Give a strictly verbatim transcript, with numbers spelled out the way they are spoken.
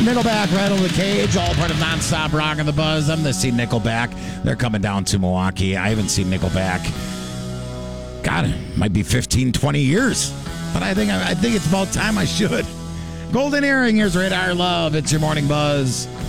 Nickelback, Rattle the Cage, all part of Nonstop Rock and the Buzz. I'm going to see Nickelback. They're coming down to Milwaukee. I haven't seen Nickelback. God, it might be fifteen, twenty years. But I think I think it's about time I should. Golden Earring, here's Radar Love. It's your Morning Buzz.